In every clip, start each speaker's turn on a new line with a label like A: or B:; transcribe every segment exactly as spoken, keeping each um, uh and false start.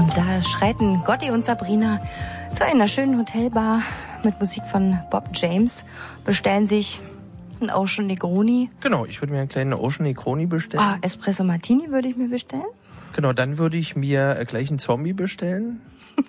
A: Und da schreiten Gotti und Sabrina zu einer schönen Hotelbar mit Musik von Bob James, bestellen sich einen Ocean Negroni.
B: Genau, ich würde mir einen kleinen Ocean Negroni bestellen.
A: Ah, Espresso Martini würde ich mir bestellen.
B: Genau, dann würde ich mir gleich einen Zombie bestellen.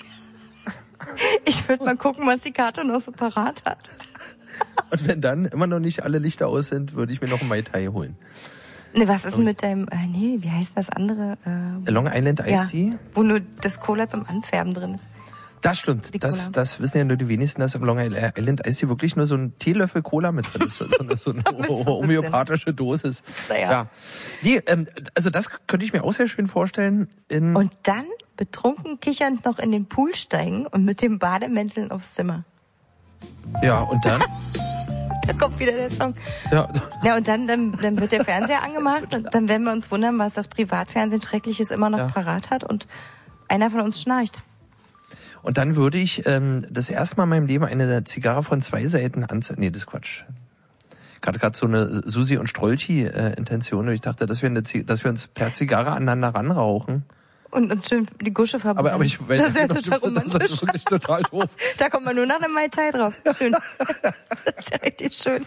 A: Ich würde mal gucken, was die Karte noch so parat hat.
B: Und wenn dann immer noch nicht alle Lichter aus sind, würde ich mir noch einen Mai Tai holen.
A: Ne, was ist denn mit deinem, äh, nee, wie heißt das andere? Äh,
B: Long Island Iced
A: ja,
B: Tea?
A: wo nur das Cola zum Anfärben drin ist.
B: Das stimmt. Das, das wissen ja nur die wenigsten, dass im Long Island Iced Tea wirklich nur so ein Teelöffel Cola mit drin ist. So eine, so eine so homöopathische Dosis.
A: Naja.
B: Ja. Die, ähm, also das könnte ich mir auch sehr schön vorstellen. In
A: und dann betrunken kichernd noch in den Pool steigen und mit dem Bademänteln aufs Zimmer.
B: Ja, und dann?
A: Da kommt wieder der Song.
B: Ja,
A: ja und dann, dann, dann wird der Fernseher angemacht und dann werden wir uns wundern, was das Privatfernsehen Schreckliches immer noch
B: ja. parat
A: hat und einer von uns schnarcht.
B: Und dann würde ich ähm, das erste Mal in meinem Leben eine Zigarre von zwei Seiten anzünden. Nee, das ist Quatsch. Ich hatte gerade so eine Susi- und Strolchi-Intention. Und ich dachte, dass wir, eine Z- dass wir uns per Zigarre aneinander ranrauchen.
A: Und uns schön die Gusche verbrennen.
B: Aber, aber ich weiß,
A: das ist ja
B: das
A: total romantisch.
B: Das ist wirklich total doof.
A: Da kommt man nur nach einem Mai Tai drauf. Schön. Das ist ja richtig schön.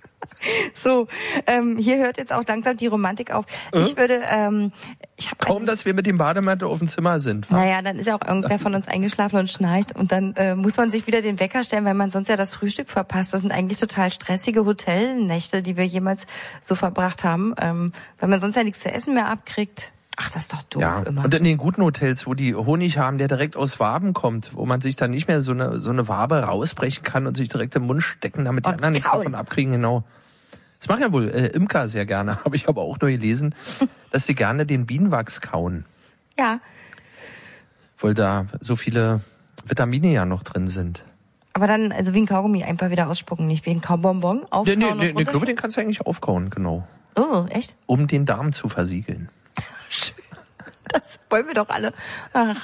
A: So, ähm, hier hört jetzt auch langsam die Romantik auf.
B: Äh?
A: Ich würde, ähm, ich habe
B: kaum, dass wir mit dem Bademantel auf dem Zimmer sind.
A: Wa? Naja, dann ist ja auch irgendwer von uns eingeschlafen und schnarcht und dann äh, muss man sich wieder den Wecker stellen, weil man sonst ja das Frühstück verpasst. Das sind eigentlich total stressige Hotelnächte, die wir jemals so verbracht haben, ähm, weil man sonst ja nichts zu essen mehr abkriegt. Ach, das ist doch doof
B: ja.
A: immer.
B: Und in den guten Hotels, wo die Honig haben, der direkt aus Waben kommt, wo man sich dann nicht mehr so eine so eine Wabe rausbrechen kann und sich direkt im Mund stecken, damit die
A: und
B: anderen nichts davon abkriegen, genau. Das machen ja wohl äh, Imker sehr gerne, habe ich aber auch nur gelesen, dass die gerne den Bienenwachs kauen.
A: Ja.
B: Weil da so viele Vitamine ja noch drin sind.
A: Aber dann, also wie ein Kaugummi, einfach wieder ausspucken, nicht wie ein Kaubonbon. Aufkauen
B: nee, nee,
A: und
B: nee, nee, ich glaube, den kannst du eigentlich aufkauen, genau.
A: Oh, echt?
B: Um den Darm zu versiegeln.
A: Schön. Das wollen wir doch alle. Ach.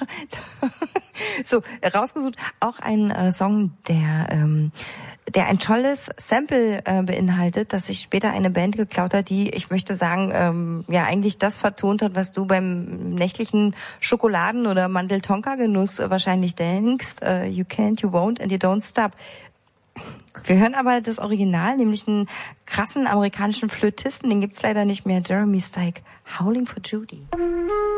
A: So, rausgesucht auch ein äh, Song, der ähm, der ein tolles Sample äh, beinhaltet, das sich später eine Band geklaut hat, die, ich möchte sagen, ähm, ja eigentlich das vertont hat, was du beim nächtlichen Schokoladen- oder Mandel-Tonka-Genuss äh, wahrscheinlich denkst. Äh, you can't, you won't and you don't stop. Wir hören aber das Original, nämlich einen krassen amerikanischen Flötisten, den gibt's leider nicht mehr, Jeremy Steig, Howling for Judy.